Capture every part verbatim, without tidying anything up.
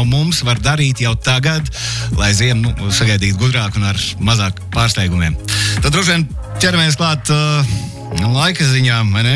no mums var darīt jau tagad, lai ziemu nu, sagaidītu gudrāk un ar mazāk pārsteigumiem. Tad droši vien ķeramies klāt uh, laika ziņām, vai ne?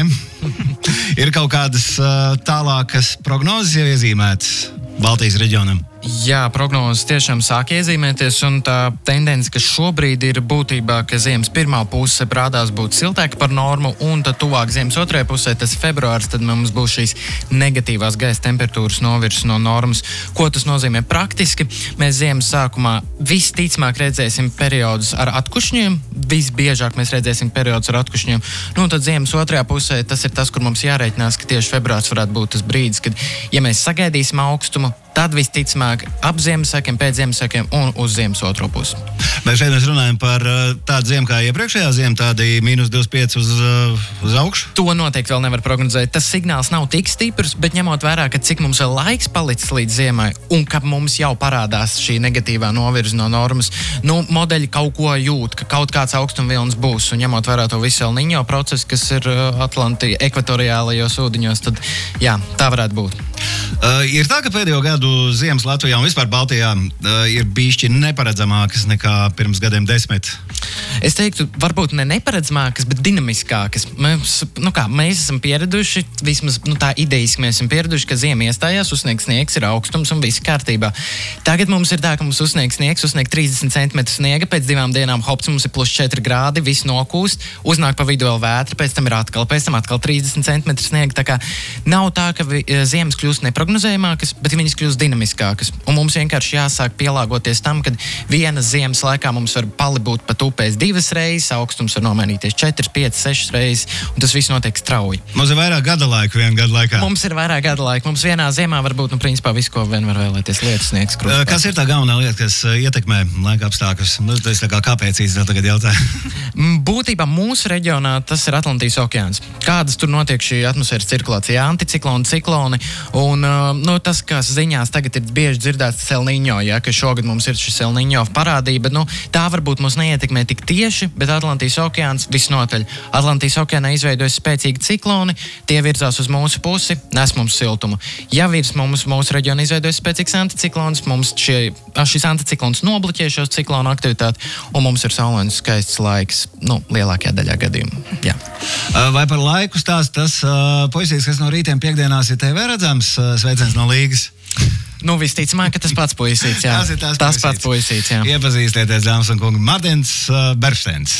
Ir kaut kādas uh, tālākas prognozes jau iezīmētas Baltijas reģionam? Jā, prognozes tiešām sāk iezīmēties, un tā tendence, kas šobrīd ir būtībā, ka ziemas pirmā puse rādās būt siltāka par normu, un tad tuvāk ziemas otrajā pusē, tas februārs, tad mums būs šīs negatīvās gaisa temperatūras novirs no normas. Ko tas nozīmē praktiski? Mēs ziemas sākumā visticamāk redzēsim periodus ar atkušņiem, visbiežāk mēs redzēsim periodus ar atkušņiem, nu, un tad ziemas otrajā pusē tas ir tas, kur mums jārēķinās, ka tieši februārs varētu būt tas brīdis, kad, ja mēs sagaidīsim augstumu, tad visticamāk ap Ziemassvētkiem, pēc Ziemassvētkiem un uz ziemas otro pusi. Bet šeit mēs runājam par tādu ziemu kā iepriekšējā ziema, tādi mīnus divdesmit pieci uz, uz augšu? To noteikti vēl nevar prognozēt. Tas signāls nav tik stiprs, bet ņemot vērā, ka cik mums vēl laiks palicis līdz ziemai un ka mums jau parādās šī negatīvā novirze no normas, nu, modeļi kaut ko jūt, ka kaut kāds augstumvilnis būs, un ņemot vērā to visu El Niño procesu, kas ir Atlanti ekvatoriālajos ūdeņos, tad jā, tā varētu būt. Uh, ir tā, ka pēdējo gadu ziemas Latvijā un vispār Baltijā uh, ir bišķi neparedzamākas nekā pirms gadiem desmit. Es teiktu, varbūt ne neparedzamākas, bet dinamiskākas. Mēs, nu kā, mēs esam pieraduši, vismaz nu, tā idejiski mēs esam pieraduši, ka ziema iestājās, uzsniegs sniegs, ir augstums un viss kārtībā. Tagad mums ir tā, ka mums uzsniegs sniegs, uzsnieg trīsdesmit centimetru sniega, pēc divām dienām hops, mums ir plus četri grādi, viss nokūst, uznāk pa vidu vēl vētra, pēc tam ir atkal, pēc tam atkal trīsdesmit centimetru sniega. Tā kā nav tā, ka vi, ziemas kļūst neprognozējamākas, bet viņas kļūst dinamiskākas. Un mums vienkārši jāsāk pielāgoties tam, kad vienas ziemas laikā mums var palibūt pat upēs divas reizes, augstums var nomainīties četras, piecas, sešas reizes, un tas viss notiek strauji. Mums ir vairāk gada laika vienu gadu laikā. Mums ir vairāk gada laika. Mums vienā ziemā var būt, nu, principā, visu, ko vien var vēlēties, lietas sniegs krustā. Uh, kas ir tā galvenā lieta, kas uh, ietekmē laika apstākļus? Nu, tas tā kā kāpēc īsti tagad jautāju? Būtībā mūsu reģionā tas ir Atlantijas okeāns. Kādas tur notiek šī atmosfēras cirkulācija, anticikloni, cikloni, un uh, nu, tas, kas ziņās tagad ir bieži dzirdēts El Niño, ja, ka šogad mums ir šis El Niño parādība, nu, tā varbūt mūs neietekmē tik tieši, bet Atlantijas okeāns visnotaļ. Atlantijas okeānā izveidojas spēcīgi cikloni, tie virzās uz mūsu pusi, nes mums siltumu. Ja virs mums mūsu reģiona izveidojas spēcīgs anticiklons, mums šie, šis anticiklons nobloķē šos ciklonu aktivitāti, un mums ir saulains skaists laiks, nu, lielākajā daļā gadījumu. Jā. Vai par laiku stāst tas uh, puisīs, kas no rītiem piekdienās ir T V redzams, uh, sveiciens no Līgas? Nu, visticamāk, ka tas pats puisīts, jā. Tas ir tās tas puisīts. pats puisīts, jā. Iepazīstieties, dāmas un kungi, Martins uh, Bergsteins.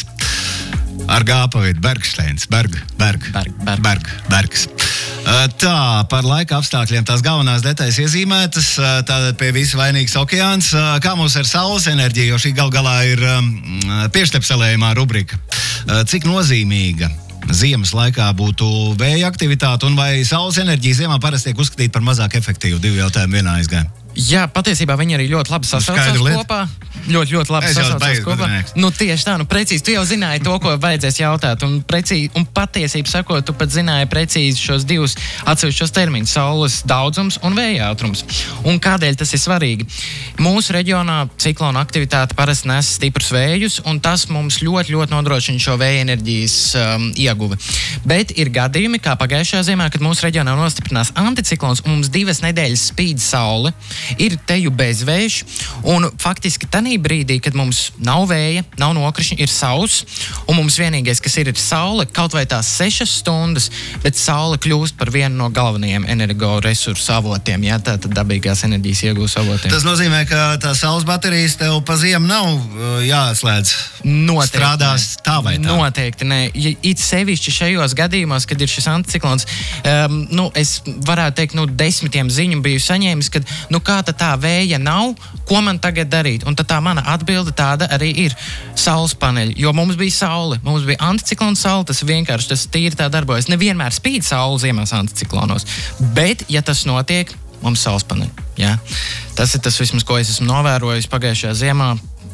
Ar gāpavidu Bergsteins, Berg, Berg, Berg, Berg. Berg, Bergs. Uh, tā, par laika apstākļiem tās galvenās detaļas iezīmētas, uh, tātad pie visa vainīgs okeāns. Uh, kā mums ar saules enerģiju, jo šī gal galā ir um, piešķepselējumā rubrika. Uh, cik nozīmīga ziemas laikā būtu vēja aktivitāte, un vai saules enerģija ziemā parasti tiek uzskatīta par mazāk efektīvu? Divi jautājumi vienā aizgāja. Jā, patiesībā viņi arī ļoti labi sasaucās kopā. Ļoti, ļoti labi Es jau sasaucās beigu, kopā. gudrinieks. Nu, tieši tā, nu precīzi. Tu jau zināji to, ko vajadzēs jautāt. Un, precīzi, un patiesību sakot, tu pat zināji precīzi šos divus atsevišķos termiņus - saules daudzums un vēja ātrums. Un kādēļ tas ir svarīgi? Mūsu reģionā ciklona aktivitāte parasti nes stiprus vējus, un tas mums ļoti, ļoti nodrošina šo vēja enerģijas um, ieguvi. Bet ir gadījumi, kā pagājušajā ziemā, kad mūsu reģionā nostiprinās anticiklons, un mums divas nedēļas spīd saule, ir teju bezvējš, un faktiski tanī brīdī, kad mums nav vēja, nav nokrišņi, ir sauss, un mums vienīgais, kas ir, ir saule, kaut vai tās sešas stundas, bet saule kļūst par vienu no galvenajiem energoresursu avotiem, jā, tātad dabīgās enerģijas iegūs avotiem. Tas nozīmē, ka tā saules baterijas tev pa ziemu nav uh, jāslēdz. Noteikti Strādās ne. tā vai tā? Noteikti nē. Ja, it sevišķi šajos gadījumos, kad ir šis anticiklons, um, nu, es varētu teikt, nu, desmitiem ziņu biju saņēmis, kad, nu, kā tad tā vēja nav, ko man tagad darīt? Un tad tā mana atbilde tāda arī ir saules paneļi, jo mums bija saule, mums bija anticiklona saule, tas vienkārši, tas tīri tā darbojas. Nevienmēr spīd saule ziemās anticiklonos, bet, ja tas notiek, mums saules paneļi, jā. Tas ir tas vismaz, ko es esmu novērojis pagājušajā ziemā,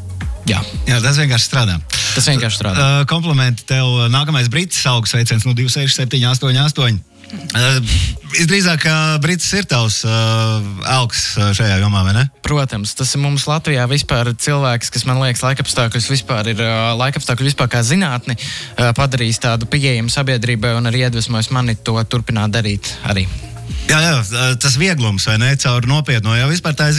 jā. Jā, tas vienkārši strādā. Tas vienkārši strādā. Uh, komplimenti tev. Nākamais brits augs sveiciens no divi seši septiņi astoņi astoņi. Uh, Visdrīzāk, ka Brits ir tavs uh, augs šajā jomā, vai ne? Protams, tas ir mums Latvijā vispār cilvēks, kas man liekas laikapstākļus vispār ir uh, laikapstākļu vispār kā zinātni uh, padarījis tādu pieejamu sabiedrībai un arī iedvesmojis mani to turpināt darīt arī. Jā, jā, tas vieglums, vai ne, caur nopietno, jau vispār tā ir